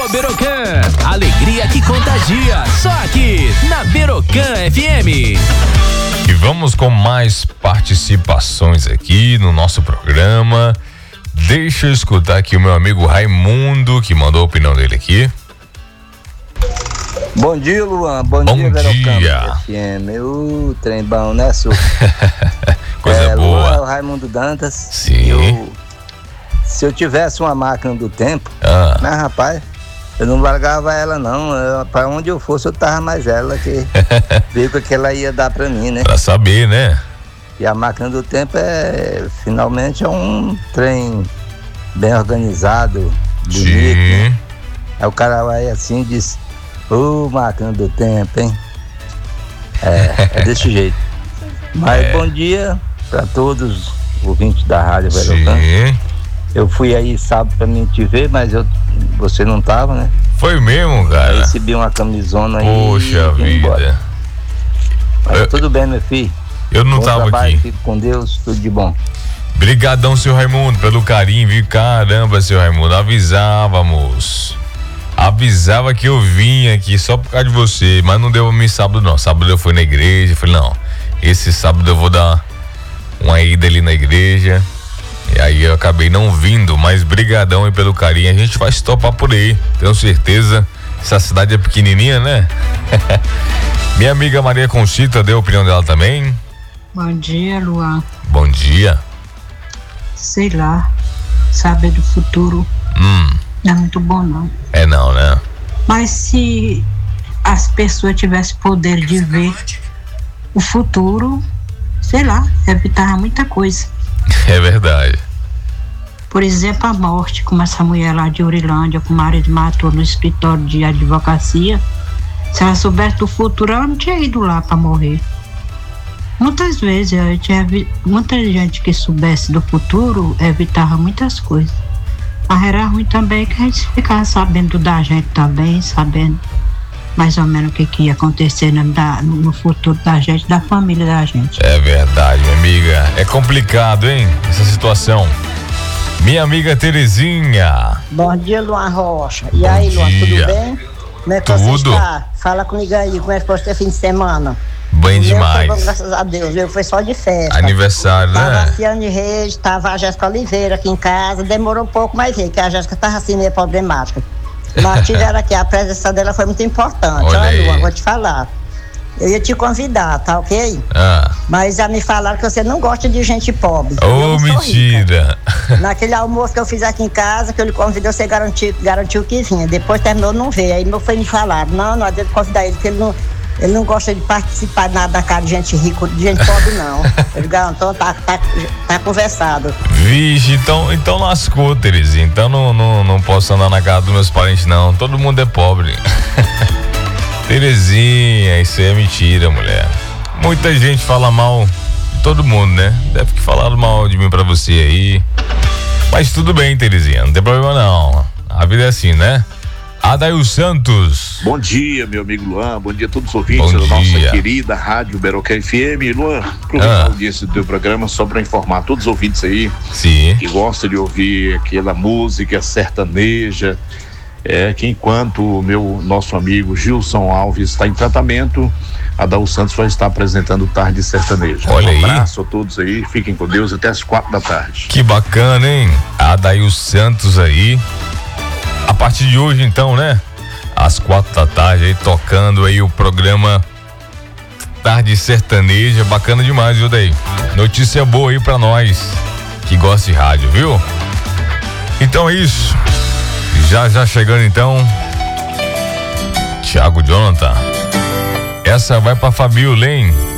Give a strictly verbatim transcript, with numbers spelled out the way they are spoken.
Alô, Berocan, alegria que contagia, só aqui na Berocan F M. E vamos com mais participações aqui no nosso programa. Deixa eu escutar aqui o meu amigo Raimundo, que mandou a opinião dele aqui. Bom dia, Luan. Bom, Bom dia, dia. F M. O trem bom, né, Su? Coisa é, boa. Luan, é o Raimundo Dantas. Sim. Eu, se eu tivesse uma máquina do tempo, Ah. né, rapaz, eu não largava ela, não. Eu, pra onde eu fosse, eu tava mais ela, que viu o que ela ia dar pra mim, né? Pra saber, né? E a máquina do tempo é, finalmente, é um trem bem organizado, bonito, né? Sim. Aí o cara vai assim e diz: ô, máquina do tempo, hein? É, é desse jeito. Mas É. bom dia pra todos os ouvintes da Rádio Berocan. Sim. Eu fui aí sábado pra mim te ver, mas eu, você não tava, né? Foi mesmo, Eu cara? recebi uma camisona aí. Poxa e vim embora. vida. Mas Eu- tudo bem, meu filho. Eu não Bom tava trabalho, aqui. fique com Deus, tudo de bom. Brigadão, seu Raimundo, pelo carinho, viu? Caramba, seu Raimundo, avisávamos. Avisava que eu vim aqui só por causa de você, mas não deu pra mim sábado não. Sábado eu fui na igreja, falei, não, esse sábado eu vou dar uma ida ali na igreja. E aí eu acabei não vindo, mas brigadão aí pelo carinho. A gente vai se topar por aí, tenho certeza. Essa cidade é pequenininha, né? Minha amiga Maria Conchita deu a opinião dela também. Bom dia, Luan. Bom dia. Sei lá, saber do futuro Hum, não é muito bom, não. é não, né? Mas se as pessoas tivessem poder de ver o futuro, sei lá, evitava muita coisa. É verdade. Por exemplo, a morte, como essa mulher lá de Urilândia, que o marido matou no escritório de advocacia. Se ela soubesse do futuro, ela não tinha ido lá para morrer. Muitas vezes, eu tinha vi, muita gente que soubesse do futuro evitava muitas coisas. Mas era ruim também que a gente ficava sabendo da gente também, sabendo mais ou menos o que, que ia acontecer no, da, no futuro da gente, da família da gente. É verdade, minha amiga. É complicado, hein? Essa situação. Minha amiga Terezinha. Bom dia, Luan Rocha. E Bom aí, Luan, dia. tudo bem? Como é que você Tudo. está? Fala comigo aí, como é que foi o seu fim de semana? Bem O meu demais. Foi bom, graças a Deus, eu foi só de festa. Aniversário, Tava a né? Ciane Reis, tava a Jéssica Oliveira aqui em casa, demorou um pouco, mas veio, que a Jéssica tava assim meio problemática. Mas tiveram aqui, a presença dela foi muito importante. Olha Olha, aí. Luan, vou te falar. Eu ia te convidar, tá ok? Ah. Mas já me falaram que você não gosta de gente pobre. Eu Ô, não sou rica. mentira. Naquele almoço que eu fiz aqui em casa, que eu lhe convidei, você garantiu, garantiu que vinha. Depois terminou, não veio. Aí meu foi me falar, não, não adianta convidar ele, porque ele não, ele não gosta de participar de nada da cara de gente rica, de gente pobre, não. Ele garantou, tá, tá, tá conversado. Vixe, então, então lascou, Terezinha. Então não, não, não posso andar na casa dos meus parentes, não. Todo mundo é pobre. Terezinha, isso é mentira, mulher. Muita gente fala mal de todo mundo, né? Deve que falaram mal de mim pra você aí. Mas tudo bem, Terezinha, não tem problema não. A vida é assim, né? Adail Santos. Bom dia, meu amigo Luan. Bom dia a todos os ouvintes Bom da nossa dia. querida Rádio Berocan F M. Luan, aproveitar Ah. o dia do teu programa só para informar todos os ouvintes aí Sim. que gostam de ouvir aquela música sertaneja. É que enquanto o meu nosso amigo Gilson Alves está em tratamento, Adail Santos vai estar apresentando Tarde Sertaneja. Olha um aí. abraço a todos aí, fiquem com Deus até as quatro da tarde. Que bacana, hein? Adail Santos aí. A partir de hoje, então, né? Às quatro da tarde aí, tocando aí o programa Tarde Sertaneja. Bacana demais, viu, daí? Notícia boa aí pra nós que gosta de rádio, viu? Então é isso. Já, já chegando, então. Thiago Jonathan. Essa vai pra Fabiola, hein?